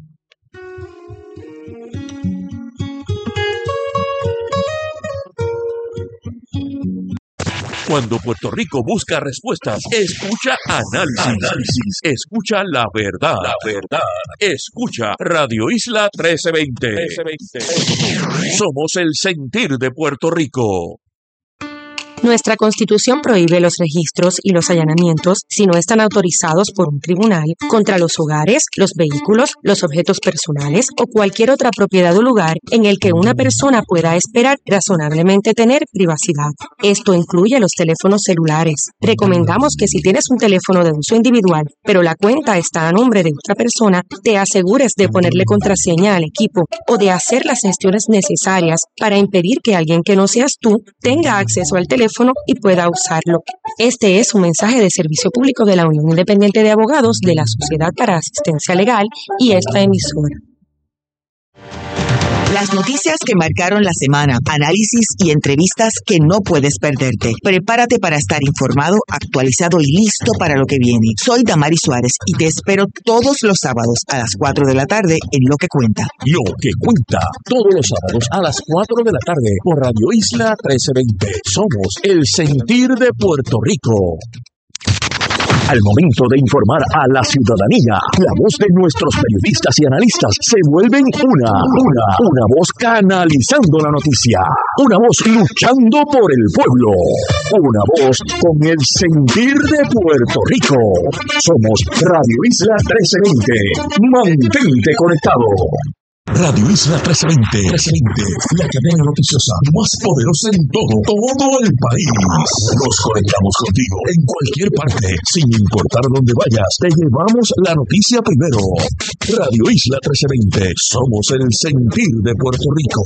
Cuando Puerto Rico busca respuestas, escucha Análisis. Escucha la verdad. Escucha Radio Isla 1320. Somos el sentir de Puerto Rico. Nuestra Constitución prohíbe los registros y los allanamientos si no están autorizados por un tribunal contra los hogares, los vehículos, los objetos personales o cualquier otra propiedad o lugar en el que una persona pueda esperar razonablemente tener privacidad. Esto incluye los teléfonos celulares. Recomendamos que si tienes un teléfono de uso individual, pero la cuenta está a nombre de otra persona, te asegures de ponerle contraseña al equipo o de hacer las gestiones necesarias para impedir que alguien que no seas tú tenga acceso al teléfono y pueda usarlo. Este es un mensaje de servicio público de la Unión Independiente de Abogados de la Sociedad para Asistencia Legal y esta emisora. Las noticias que marcaron la semana, análisis y entrevistas que no puedes perderte. Prepárate para estar informado, actualizado y listo para lo que viene. Soy Damari Suárez y te espero todos los sábados a las 4 de la tarde en Lo que Cuenta. Lo que Cuenta, todos los sábados a las 4 de la tarde por Radio Isla 1320. Somos el sentir de Puerto Rico. Al momento de informar a la ciudadanía, la voz de nuestros periodistas y analistas se vuelven una voz canalizando la noticia, una voz luchando por el pueblo, una voz con el sentir de Puerto Rico. Somos Radio Isla 1320. Mantente conectado. Radio Isla 1320, la cadena noticiosa más poderosa en todo el país. Nos conectamos contigo en cualquier parte, sin importar dónde vayas. Te llevamos la noticia primero. Radio Isla 1320, somos el sentir de Puerto Rico.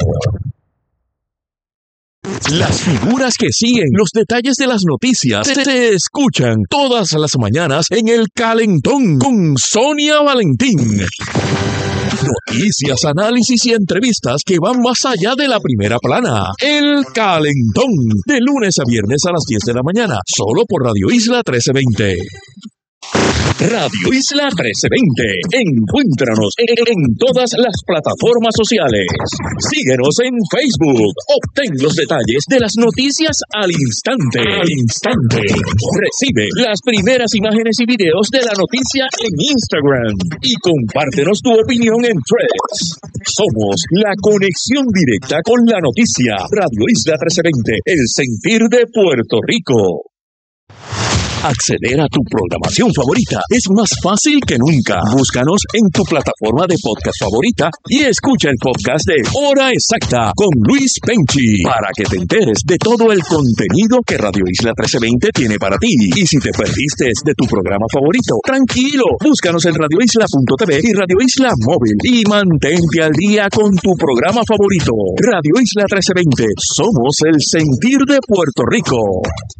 Las figuras que siguen los detalles de las noticias te escuchan todas las mañanas en El Calentón con Sonia Valentín. Noticias, análisis y entrevistas que van más allá de la primera plana. El Calentón, de lunes a viernes a las 10 de la mañana, solo por Radio Isla 1320. Radio Isla 1320. Encuéntranos en todas las plataformas sociales. Síguenos en Facebook. Obtén los detalles de las noticias al instante. Recibe las primeras imágenes y videos de la noticia en Instagram. Y compártenos tu opinión en Threads. Somos la conexión directa con la noticia. Radio Isla 1320. El sentir de Puerto Rico. Acceder a tu programación favorita es más fácil que nunca. Búscanos en tu plataforma de podcast favorita y escucha el podcast de Hora Exacta con Luis Penchi para que te enteres de todo el contenido que Radio Isla 1320 tiene para ti. Y si te perdiste de tu programa favorito, tranquilo, búscanos en radioisla.tv y Radio Isla Móvil y mantente al día con tu programa favorito. Radio Isla 1320, somos el sentir de Puerto Rico.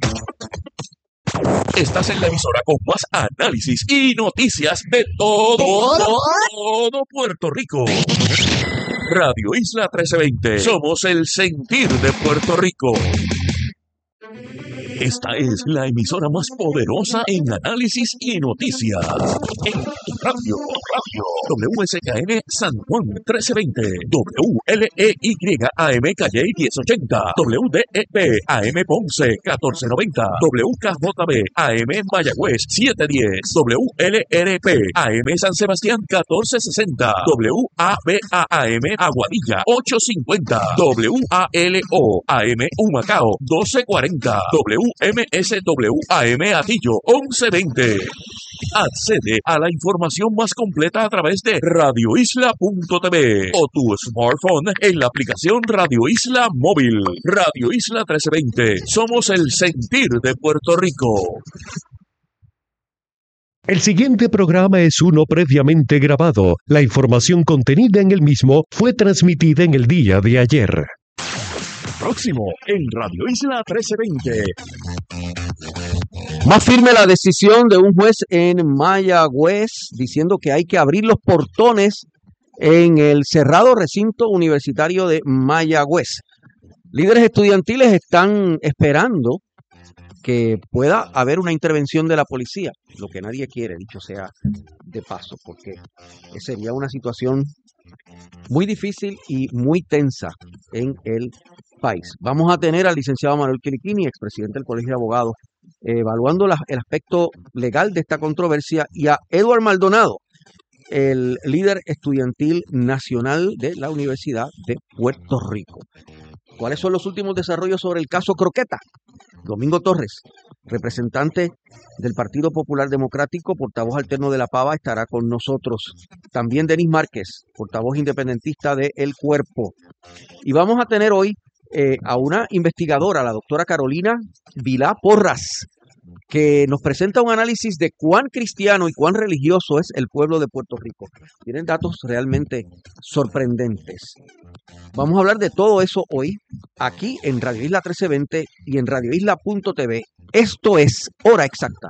Estás en la emisora con más análisis y noticias de todo Puerto Rico. Radio Isla 1320, somos el sentir de Puerto Rico. Esta es la emisora más poderosa en análisis y noticias. En tu radio, WSKN San Juan 1320, WLEY AM Calle 1080, WDEP AM Ponce 1490, WKJB AM Mayagüez 710, WLRP AM San Sebastián 1460, WABA AM Aguadilla 850, WALO AM Humacao 1240, MSWAM Atillo 1120. Accede a la información más completa a través de radioisla.tv o tu smartphone en la aplicación Radio Isla Móvil. Radio Isla 1320. Somos el sentir de Puerto Rico. El siguiente programa es uno previamente grabado. La información contenida en el mismo fue transmitida en el día de ayer. Próximo en Radio Isla 1320. Más firme la decisión de un juez en Mayagüez diciendo que hay que abrir los portones en el cerrado recinto universitario de Mayagüez. Líderes estudiantiles están esperando que pueda haber una intervención de la policía, lo que nadie quiere, dicho sea de paso, porque sería una situación muy difícil y muy tensa en el país. Vamos a tener al licenciado Manuel Quiliquini, expresidente del Colegio de Abogados, evaluando el aspecto legal de esta controversia, y a Eduard Maldonado, el líder estudiantil nacional de la Universidad de Puerto Rico. ¿Cuáles son los últimos desarrollos sobre el caso Croqueta? Domingo Torres, representante del Partido Popular Democrático, portavoz alterno de la Pava, estará con nosotros. También Denis Márquez, portavoz independentista de El Cuerpo. Y vamos a tener hoy a una investigadora, la doctora Carolina Vilá Porras, que nos presenta un análisis de cuán cristiano y cuán religioso es el pueblo de Puerto Rico. Tienen datos realmente sorprendentes. Vamos a hablar de todo eso hoy, aquí en Radio Isla 1320 y en radioisla.tv. Esto es Hora Exacta.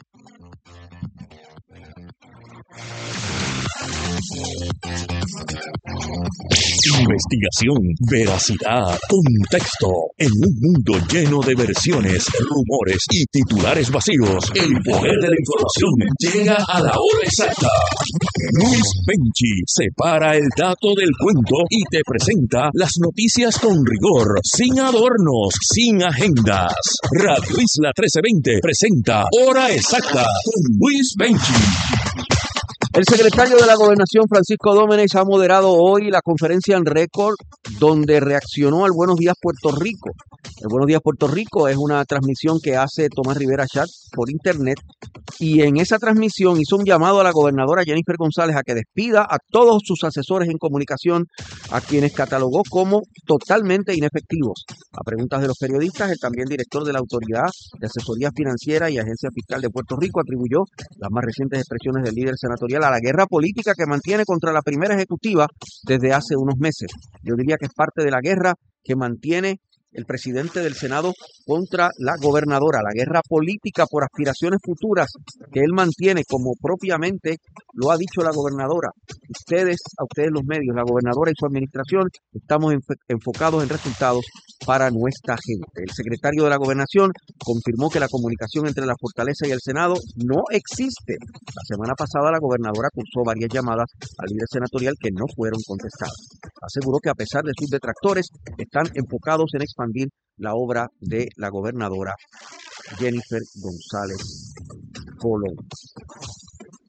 Investigación, veracidad, contexto. En un mundo lleno de versiones, rumores y titulares vacíos, el poder de la información llega a la hora exacta. Luis Penchi separa el dato del cuento y te presenta las noticias con rigor, sin adornos, sin agendas. Radio Isla 1320 presenta Hora Exacta con Luis Penchi. El secretario de la Gobernación, Francisco Dómenes, ha moderado hoy la conferencia en récord donde reaccionó al Buenos Días Puerto Rico. El Buenos Días Puerto Rico es una transmisión que hace Tomás Rivera Chat por internet, y en esa transmisión hizo un llamado a la gobernadora Jennifer González a que despida a todos sus asesores en comunicación, a quienes catalogó como totalmente inefectivos. A preguntas de los periodistas, el también director de la Autoridad de Asesoría Financiera y Agencia Fiscal de Puerto Rico atribuyó las más recientes expresiones del líder senatorial a la guerra política que mantiene contra la primera ejecutiva desde hace unos meses. Yo diría que es parte de la guerra que mantiene el presidente del Senado contra la gobernadora, la guerra política por aspiraciones futuras que él mantiene, como propiamente lo ha dicho la gobernadora. A ustedes los medios, la gobernadora y su administración, estamos enfocados en resultados para nuestra gente. El secretario de la Gobernación confirmó que la comunicación entre la Fortaleza y el Senado no existe. La semana pasada la gobernadora cursó varias llamadas al líder senatorial que no fueron contestadas. Aseguró que a pesar de sus detractores, están enfocados en expandir la obra de la gobernadora Jennifer González Colón.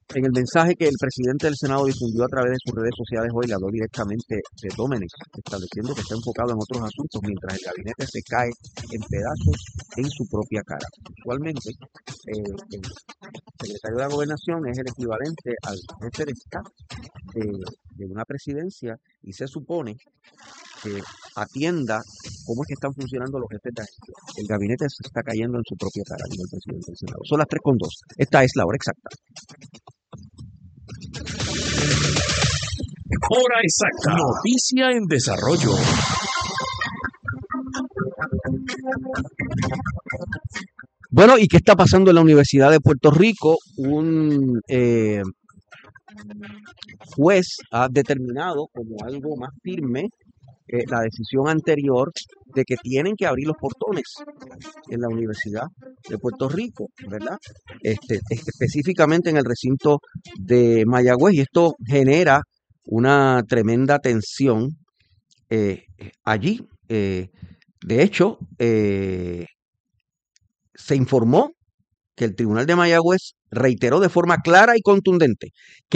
En el mensaje que el presidente del Senado difundió a través de sus redes sociales hoy, le habló directamente de Dominic, estableciendo que está enfocado en otros asuntos mientras el gabinete se cae en pedazos en su propia cara. Usualmente, el secretario de la Gobernación es el equivalente al jefe de Estado de una presidencia y se supone que atienda cómo es que están funcionando los jefes de agencia. El gabinete se está cayendo en su propia cara, dijo el presidente del Senado. Son las 3:02. Esta es la hora exacta. Hora exacta. Noticia en desarrollo. Bueno, ¿y qué está pasando en la Universidad de Puerto Rico? Un juez ha determinado como algo más firme la decisión anterior de que tienen que abrir los portones en la Universidad de Puerto Rico, ¿verdad? Específicamente en el recinto de Mayagüez, y esto genera una tremenda tensión allí. De hecho, se informó que el Tribunal de Mayagüez reiteró de forma clara y contundente que